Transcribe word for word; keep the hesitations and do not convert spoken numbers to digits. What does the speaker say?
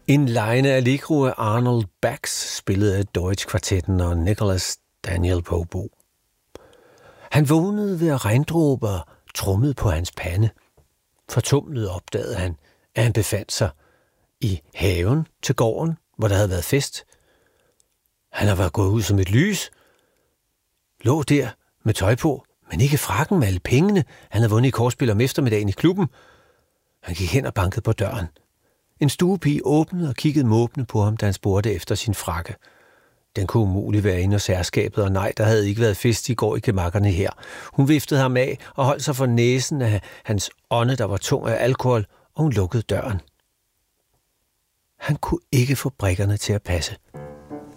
En lejende allegro af Arnold Bax, spillet af Deutsch-kvartetten og Nicholas Daniel på obo. Han vågnede ved at regndråber trummede på hans pande. Fortumlet opdagede han, at han befandt sig i haven til gården, hvor der havde været fest. Han var gået ud som et lys, lå der med tøj på, men ikke frakken med alle pengene. Han havde vundet i kortspil om eftermiddagen i klubben. Han gik hen og bankede på døren. En stuepige åbnede og kiggede måbende på ham, da han spurgte efter sin frakke. Den kunne umuligt være inde hos herskabet, og nej, der havde ikke været fest i går i gemakkerne her. Hun viftede ham af og holdt sig for næsen af hans ånde, der var tung af alkohol, og hun lukkede døren. Han kunne ikke få brikkerne til at passe.